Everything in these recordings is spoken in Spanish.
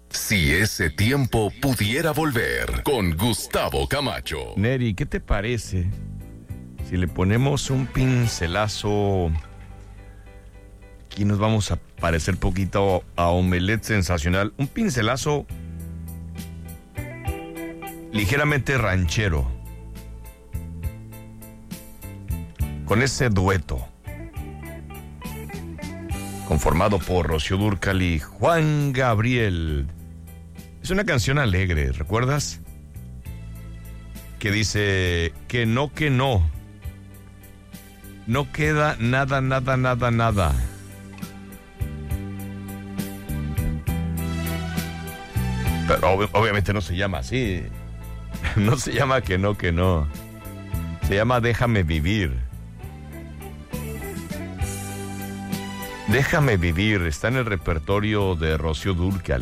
Si ese tiempo pudiera volver, con Gustavo Camacho. Neri, ¿qué te parece si le ponemos un pincelazo? Aquí nos vamos a parecer poquito a Omelette Sensacional. Un pincelazo ligeramente ranchero, con ese dueto conformado por Rocío Dúrcal y Juan Gabriel. Es una canción alegre, ¿recuerdas? Que dice que no, no queda nada, nada, nada, nada. Pero obviamente no se llama así. No se llama que no. Se llama Déjame Vivir. Déjame Vivir está en el repertorio de Rocío Dúrcal.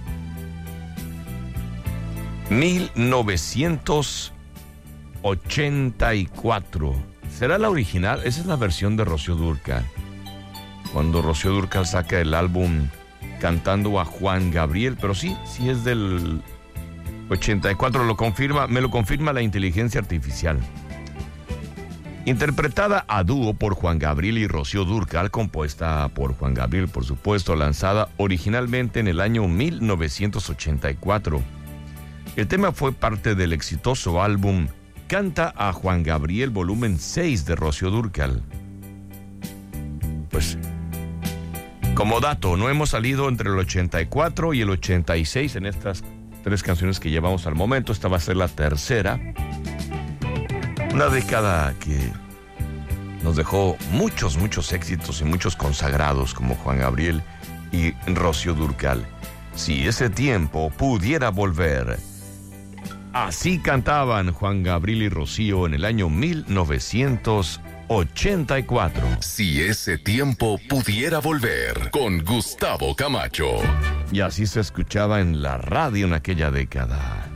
1984. ¿Será la original? Esa es la versión de Rocío Dúrcal. Cuando Rocío Dúrcal saca el álbum cantando a Juan Gabriel, pero sí es del 84, me lo confirma la inteligencia artificial. Interpretada a dúo por Juan Gabriel y Rocío Dúrcal, compuesta por Juan Gabriel, por supuesto, lanzada originalmente en el año 1984. El tema fue parte del exitoso álbum Canta a Juan Gabriel, volumen 6 de Rocío Dúrcal. Pues, como dato, no hemos salido entre el 84 y el 86 en estas 3 canciones que llevamos al momento. Esta va a ser la tercera. Una década que nos dejó muchos éxitos y muchos consagrados como Juan Gabriel y Rocío Dúrcal. Si ese tiempo pudiera volver. Así cantaban Juan Gabriel y Rocío en el año 1984. Si ese tiempo pudiera volver, con Gustavo Camacho. Y así se escuchaba en la radio en aquella década.